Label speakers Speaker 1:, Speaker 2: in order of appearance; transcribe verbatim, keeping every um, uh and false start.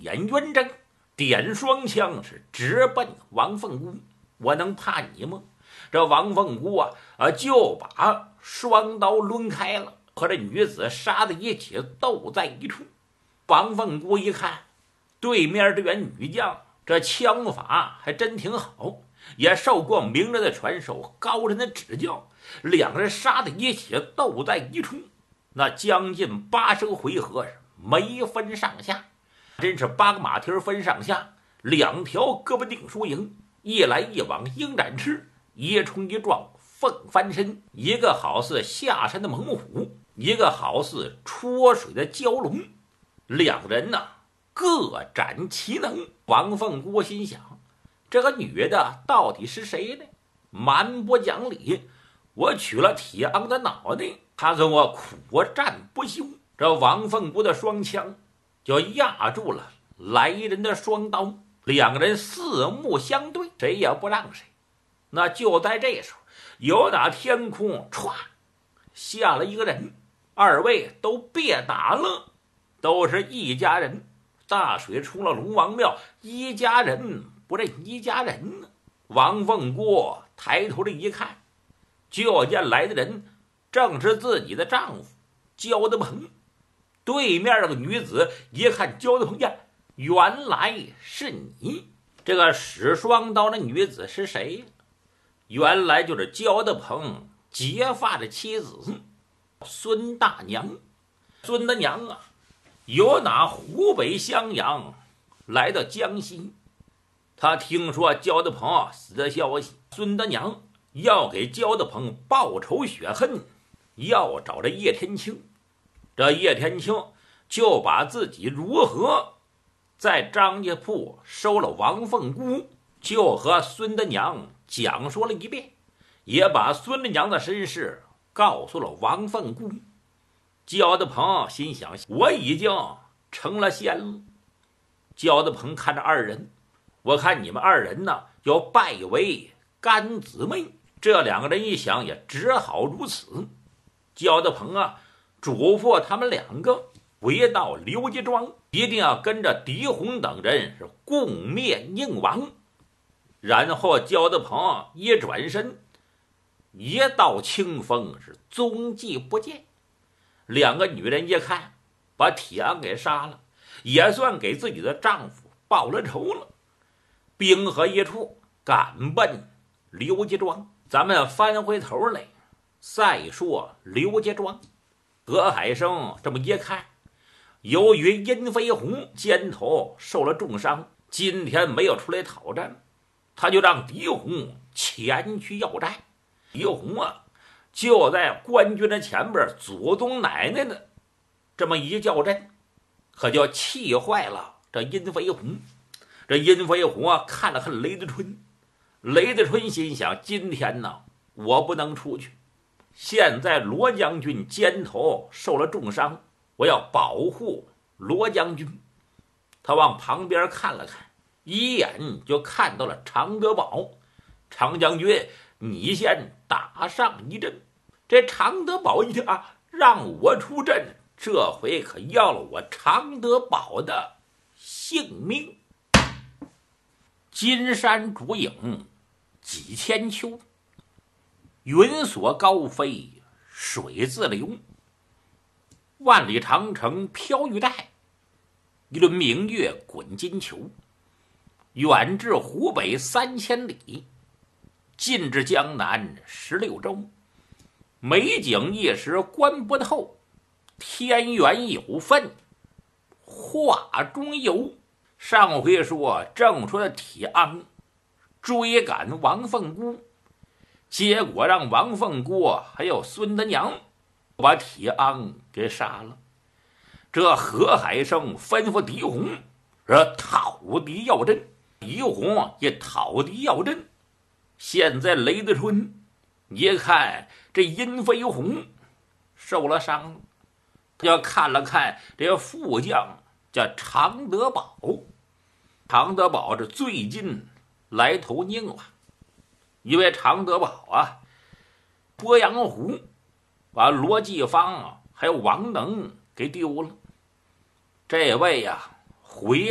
Speaker 1: 眼圆睁，点双枪是直奔王凤姑。我能怕你吗？这王凤姑啊啊就把双刀抡开了，和这女子杀在一起，斗在一处。王凤姑一看，对面这员女将这枪法还真挺好，也受过名人的传授，高人的指教，两人杀在一起，斗在一处，那将近八十个回合是没分上下，真是八个马蹄分上下，两条胳膊定输赢，一来一往鹰展翅，一冲一撞凤翻身，一个好似下山的猛虎，一个好似出水的蛟龙，两人呢、啊、各展其能。王凤姑心想，这个女的到底是谁呢？蛮不讲理，我取了铁昂的脑袋，她跟我苦战不休。这王凤姑的双枪就压住了来人的双刀，两个人四目相对，谁也不让谁。那就在这时候，有那天空歘下了一个人，二位都别打了，都是一家人。大水出了龙王庙，一家人不认一家人呢。王凤姑抬头这一看，就见来的人正是自己的丈夫焦德鹏。对面那个女子一看焦德鹏呀，原来是你。这个使双刀的女子是谁呀？原来就是焦德鹏结发的妻子孙大娘。孙大娘啊，由那湖北襄阳来到江西，他听说焦德鹏死的消息，孙大娘要给焦德鹏报仇雪恨，要找这叶天青。这叶天青就把自己如何在张家铺收了王凤姑，就和孙大娘讲说了一遍，也把孙大娘的身世告诉了王凤姑。焦德鹏心想，我已经成了仙了。焦德鹏看着二人，我看你们二人呢要拜为干姊妹。这两个人一想，也只好如此。焦德鹏啊嘱咐他们两个回到刘家庄，一定要跟着狄红等人是共灭宁王。然后焦德鹏一转身，一道清风是踪迹不见。两个女人一看，把铁昂给杀了，也算给自己的丈夫报了仇了。兵合一处，赶奔刘家庄。咱们翻回头来再说刘家庄。何海生这么一看，由于殷飞鸿肩头受了重伤，今天没有出来讨战，他就让狄红前去要债。狄红啊就在官军的前边，祖宗奶奶的这么一叫阵，可就气坏了这殷飞鸿。这殷飞鸿啊看了看雷子春，雷子春心想，今天呢我不能出去，现在罗将军肩头受了重伤，我要保护罗将军。他往旁边看了看，一眼就看到了常德宝。常将军，你先打上一阵。这常德宝一听啊，让我出阵，这回可要了我常德宝的性命。金山竹影几千秋，云锁高飞水自流。万里长城飘玉带，一轮明月滚金球。远至湖北三千里，近至江南十六州。美景一时观不透，天缘有份画中游。上回说正说的铁昂追赶王凤姑，结果让王凤姑还有孙大娘把铁昂给杀了。这何海生吩咐狄红说讨敌要阵，狄红也讨敌要阵。现在雷子春一看这殷飞鸿受了伤，他要看了看这个副将叫常德宝。常德宝是最近来投宁王，因为常德宝啊鄱阳湖把罗继芳啊还有王能给丢了。这位呀、啊、回